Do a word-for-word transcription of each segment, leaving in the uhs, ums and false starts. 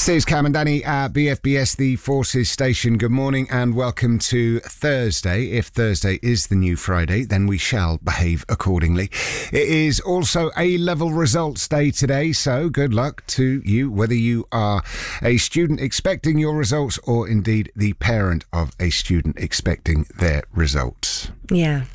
Says Cam and Danny at B F B S, the Forces Station. Good morning and welcome to Thursday. If Thursday is the new Friday, then we shall behave accordingly. It is also A-level results day today, so good luck to you, whether you are a student expecting your results or indeed the parent of a student expecting their results. Yeah.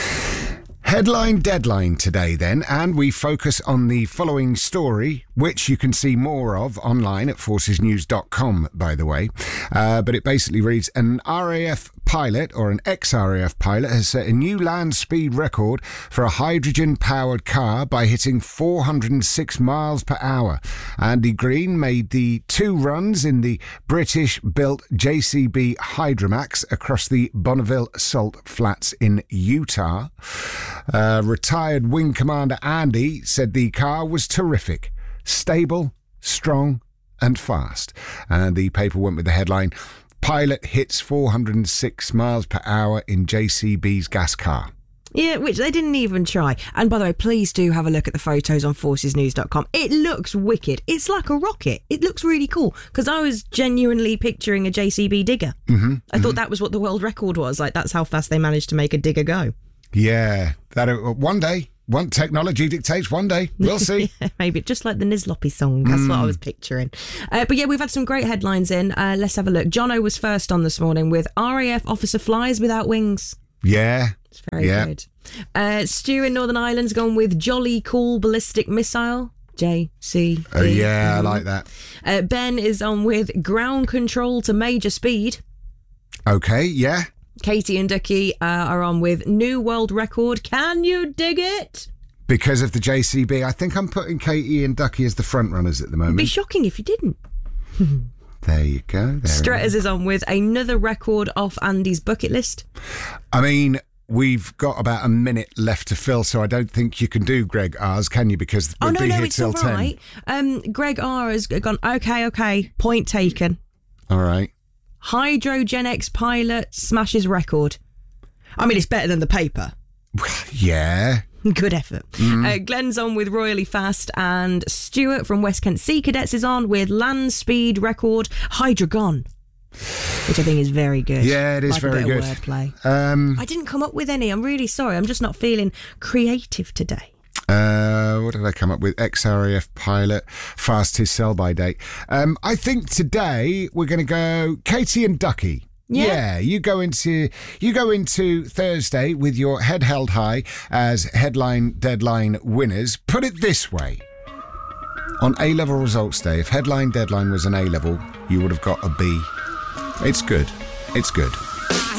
Headline deadline today then, and we focus on the following story, which you can see more of online at forces news dot com, by the way. Uh, but it basically reads, an R A F pilot, or an ex-R A F pilot, has set a new land speed record for a hydrogen-powered car by hitting four hundred six miles per hour. Andy Green made the two runs in the British-built J C B Hydromax across the Bonneville Salt Flats in Utah. Uh, retired Wing Commander Andy said the car was terrific, stable, strong and fast. And the paper went with the headline, pilot hits four hundred six miles per hour in J C B's gas car. Yeah, which they didn't even try. And by the way, please do have a look at the photos on forces news dot com. It looks wicked. It's like a rocket. It looks really cool because I was genuinely picturing a J C B digger. Mm-hmm, I mm-hmm. thought that was what the world record was. Like, that's how fast they managed to make a digger go. Yeah, that uh, one day, one technology dictates one day. We'll see. Yeah, maybe just like the Nizloppy song. That's mm. what I was picturing. Uh, but yeah, we've had some great headlines in. Uh, let's have a look. Jono was first on this morning with R A F officer flies without wings. Yeah. It's very yeah. good. Uh, Stu in Northern Ireland's gone with jolly cool ballistic missile. J C B. Uh, yeah, I like that. Uh, Ben is on with ground control to major speed. Okay, yeah. Katie and Ducky uh, are on with new world record. Can you dig it? Because of the J C B. I think I'm putting Katie and Ducky as the front runners at the moment. It'd be shocking if you didn't. There you go. There Stretters is on with another record off Andy's bucket list. I mean, we've got about a minute left to fill, so I don't think you can do Greg R's, can you? Because we'll oh, no, be no, here it's till all right. Um, Greg R has gone, okay, okay, point taken. All right. Hydrogen-X pilot smashes record. I mean, it's better than the paper. Yeah. Good effort. Mm. Uh, Glenn's on with Royally Fast, and Stuart from West Kent Sea Cadets is on with land speed record Hydrogon, which I think is very good. Yeah, it is like very a bit good. Of wordplay. Um, I didn't come up with any. I'm really sorry. I'm just not feeling creative today. Uh, what did I come up with? Ex-R A F pilot, fastest sell-by date. Um, I think today we're going to go Katie and Ducky. Yeah. yeah, you go into you go into Thursday with your head held high as headline deadline winners. Put it this way: on A-level results day, if headline deadline was an A-level, you would have got a B. It's good. It's good.